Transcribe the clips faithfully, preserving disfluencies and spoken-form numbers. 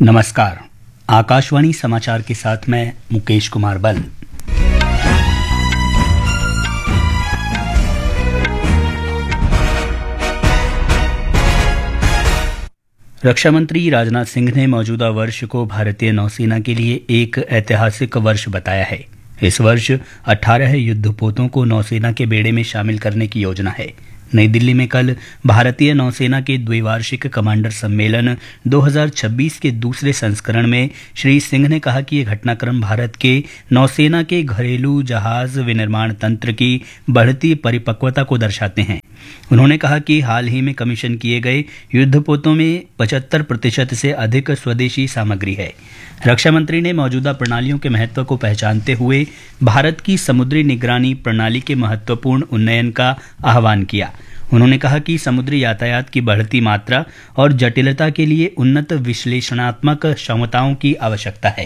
नमस्कार। आकाशवाणी समाचार के साथ मैं मुकेश कुमार बल। रक्षा मंत्री राजनाथ सिंह ने मौजूदा वर्ष को भारतीय नौसेना के लिए एक ऐतिहासिक वर्ष बताया है। इस वर्ष अठारह युद्धपोतों को नौसेना के बेड़े में शामिल करने की योजना है। नई दिल्ली में कल भारतीय नौसेना के द्विवार्षिक कमांडर सम्मेलन दो हज़ार छब्बीस के दूसरे संस्करण में श्री सिंह ने कहा कि यह घटनाक्रम भारत के नौसेना के घरेलू जहाज विनिर्माण तंत्र की बढ़ती परिपक्वता को दर्शाते हैं। उन्होंने कहा कि हाल ही में कमीशन किए गए युद्धपोतों में पचहत्तर प्रतिशत से अधिक स्वदेशी सामग्री है। रक्षा मंत्री ने मौजूदा प्रणालियों के महत्व को पहचानते हुए भारत की समुद्री निगरानी प्रणाली के महत्वपूर्ण उन्नयन का आह्वान किया। उन्होंने कहा कि समुद्री यातायात की बढ़ती मात्रा और जटिलता के लिए उन्नत विश्लेषणात्मक क्षमताओं की आवश्यकता है।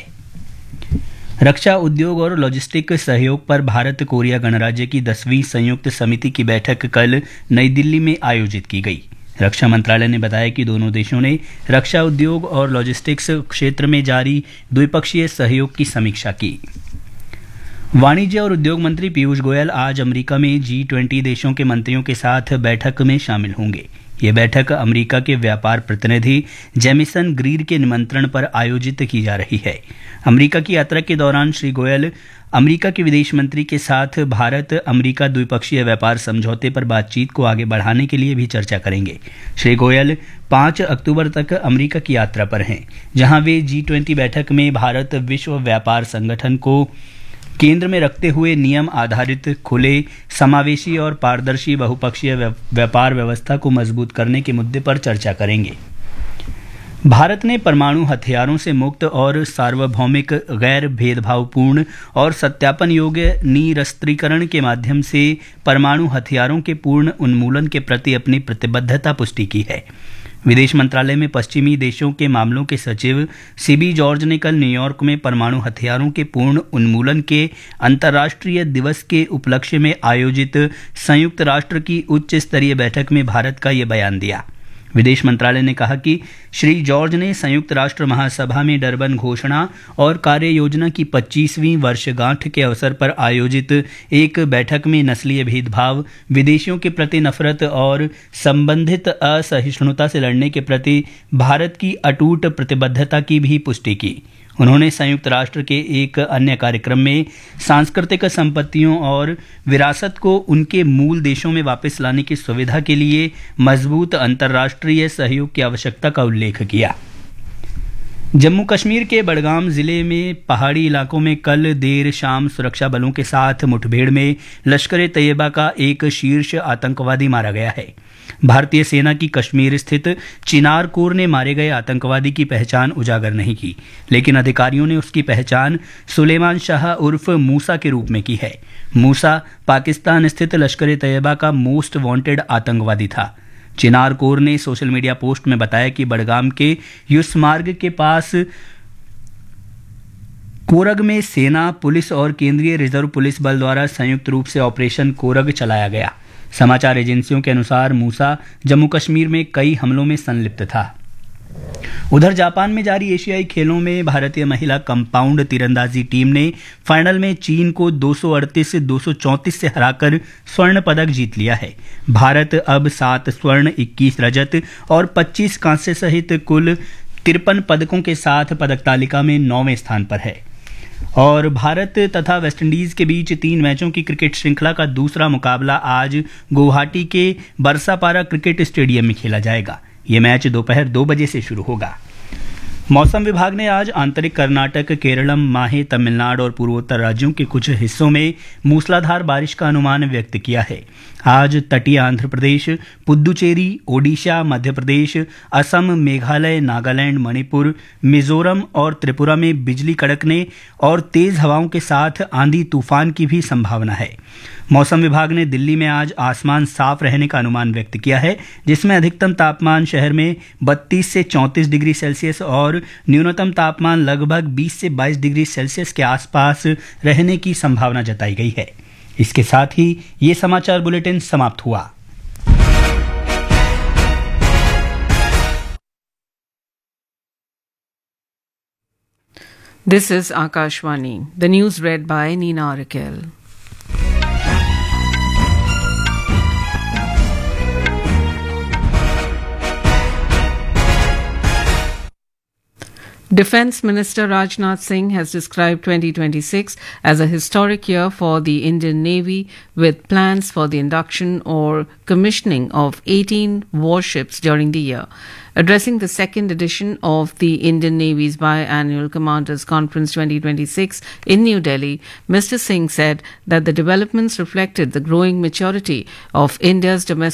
रक्षा उद्योग और लॉजिस्टिक सहयोग पर भारत कोरिया गणराज्य की दसवीं संयुक्त समिति की बैठक कल नई दिल्ली में आयोजित की गई। रक्षा मंत्रालय ने बताया कि दोनों देशों ने रक्षा उद्योग और लॉजिस्टिक्स क्षेत्र में जारी द्विपक्षीय सहयोग की समीक्षा की। वाणिज्य और उद्योग मंत्री पीयूष गोयल आज अमेरिका में जी ट्वेंटी देशों के मंत्रियों के साथ बैठक में शामिल होंगे। ये बैठक अमेरिका के व्यापार प्रतिनिधि जेमिसन ग्रीर के निमंत्रण पर आयोजित की जा रही है। अमेरिका की यात्रा के दौरान श्री गोयल अमेरिका के विदेश मंत्री के साथ भारत अमेरिका द्विपक्षीय व्यापार समझौते पर बातचीत को आगे बढ़ाने के लिए भी चर्चा करेंगे। श्री गोयल पाँच अक्टूबर तक अमेरिका की यात्रा पर हैं, जहां वे जी ट्वेंटी बैठक में भारत विश्व व्यापार संगठन को केंद्र में रखते हुए नियम आधारित, खुले, समावेशी और पारदर्शी बहुपक्षीय व्यापार व्यवस्था को मजबूत करने के मुद्दे पर चर्चा करेंगे। भारत ने परमाणु हथियारों से मुक्त और सार्वभौमिक, गैर भेदभावपूर्ण और सत्यापन योग्य निरस्त्रीकरण के माध्यम से परमाणु हथियारों के पूर्ण उन्मूलन के प्रति अपनी प्रतिबद्धता पुष्टि की है। विदेश मंत्रालय में पश्चिमी देशों के मामलों के सचिव सीबी जॉर्ज ने कल न्यूयॉर्क में परमाणु हथियारों के पूर्ण उन्मूलन के अंतर्राष्ट्रीय दिवस के उपलक्ष्य में आयोजित संयुक्त राष्ट्र की उच्च स्तरीय बैठक में भारत का ये बयान दिया। विदेश मंत्रालय ने कहा कि श्री जॉर्ज ने संयुक्त राष्ट्र महासभा में डरबन घोषणा और कार्य योजना की पच्चीसवीं वर्षगांठ के अवसर पर आयोजित एक बैठक में नस्लीय भेदभाव, विदेशियों के प्रति नफरत और संबंधित असहिष्णुता से लड़ने के प्रति भारत की अटूट प्रतिबद्धता की भी पुष्टि की। उन्होंने संयुक्त राष्ट्र के एक अन्य कार्यक्रम में सांस्कृतिक संपत्तियों और विरासत को उनके मूल देशों में वापस लाने की सुविधा के लिए मजबूत अंतर्राष्ट्रीय सहयोग की आवश्यकता का उल्लेख किया। जम्मू कश्मीर के बडगाम जिले में पहाड़ी इलाकों में कल देर शाम सुरक्षा बलों के साथ मुठभेड़ में लश्कर-ए-तैयबा का एक शीर्ष आतंकवादी मारा गया है। भारतीय सेना की कश्मीर स्थित चिनार कोर ने मारे गए आतंकवादी की पहचान उजागर नहीं की, लेकिन अधिकारियों ने उसकी पहचान सुलेमान शाह उर्फ मूसा के रूप में की है। मूसा पाकिस्तान स्थित लश्कर-ए-तैयबा का मोस्ट वांटेड आतंकवादी था। चिनार कोर ने सोशल मीडिया पोस्ट में बताया कि बडगाम के युसमार्ग के पास कोरग में सेना, पुलिस और केंद्रीय रिजर्व पुलिस बल द्वारा संयुक्त रूप से ऑपरेशन कोरग चलाया गया। समाचार एजेंसियों के अनुसार मूसा जम्मू कश्मीर में कई हमलों में संलिप्त था। उधर जापान में जारी एशियाई खेलों में भारतीय महिला कंपाउंड तीरंदाजी टीम ने फाइनल में चीन को दो सौ अड़तीस से दो सौ चौंतीस से हराकर स्वर्ण पदक जीत लिया है। भारत अब सात स्वर्ण, इक्कीस रजत और पच्चीस कांस्य सहित कुल तिरपन पदकों के साथ पदक तालिका में नौवें स्थान पर है। और भारत तथा वेस्टइंडीज के बीच तीन मैचों की क्रिकेट श्रृंखला का दूसरा मुकाबला आज गुवाहाटी के बरसापारा क्रिकेट स्टेडियम में खेला जाएगा। ये मैच दोपहर दो बजे से शुरू होगा। मौसम विभाग ने आज आंतरिक कर्नाटक, केरलम, माहे, तमिलनाडु और पूर्वोत्तर राज्यों के कुछ हिस्सों में मूसलाधार बारिश का अनुमान व्यक्त किया है। आज तटीय आंध्र प्रदेश, पुद्दुचेरी, ओडिशा, मध्य प्रदेश, असम, मेघालय, नागालैंड, मणिपुर, मिजोरम और त्रिपुरा में बिजली कड़कने और तेज हवाओं के साथ आंधी तूफान की भी संभावना है। मौसम विभाग ने दिल्ली में आज आसमान साफ रहने का अनुमान व्यक्त किया है, जिसमें अधिकतम तापमान शहर में बत्तीस से चौंतीस डिग्री सेल्सियस और न्यूनतम तापमान लगभग बीस से बाईस डिग्री सेल्सियस के आसपास रहने की संभावना जताई गई है। इसके साथ ही ये समाचार बुलेटिन समाप्त हुआ। This is Akashvani. The news read by Nina Raquel. Defence Minister Rajnath Singh has described twenty twenty-six as a historic year for the Indian Navy, with plans for the induction or commissioning of eighteen warships during the year. Addressing the second edition of the Indian Navy's biannual Commanders Conference twenty twenty-six in New Delhi, Mister Singh said that the developments reflected the growing maturity of India's domestic